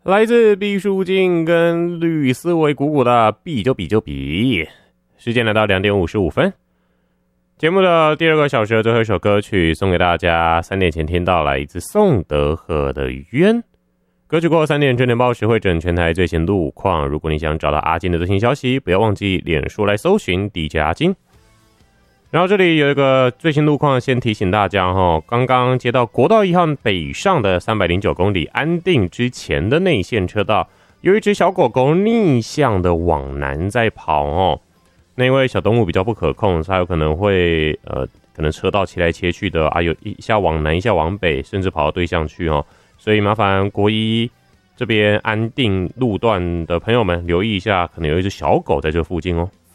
来自毕书尽跟吕思维鼓鼓的比就比就比。时间来到2点55分，节目的第2个小时的最后一首歌曲送给大家。3点前听到来自宋德赫的《冤》歌曲过后，3点正点报时会整全台最新路况。如果你想找到阿金的最新消息，不要忘记脸书来搜寻 DJ 阿金。然后这里有一个最新路况，先提醒大家刚刚接到国道1号北上的309公里安定之前的内线车道，有一只小狗狗逆向的往南在跑那因为小动物比较不可控，它有可能会可能车道切来切去的有一下往南一下往北，甚至跑到对向去所以麻烦国一这边安定路段的朋友们留意一下，可能有一只小狗在这附近